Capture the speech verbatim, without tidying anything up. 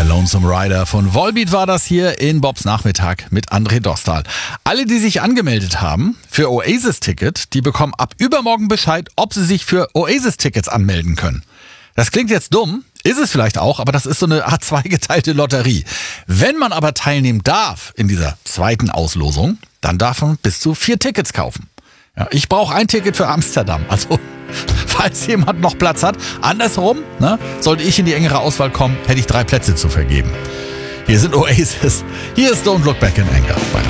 Der Lonesome Rider von Volbeat war das hier in Bobs Nachmittag mit André Dostal. Alle, die sich angemeldet haben für Oasis-Ticket, die bekommen ab übermorgen Bescheid, ob sie sich für Oasis-Tickets anmelden können. Das klingt jetzt dumm, ist es vielleicht auch, aber das ist so eine Art zweigeteilte Lotterie. Wenn man aber teilnehmen darf in dieser zweiten Auslosung, dann darf man bis zu vier Tickets kaufen. Ja, ich brauche ein Ticket für Amsterdam, also falls jemand noch Platz hat. Andersrum, ne, sollte ich in die engere Auswahl kommen, hätte ich drei Plätze zu vergeben. Hier sind Oasis, hier ist Don't Look Back in Anger bei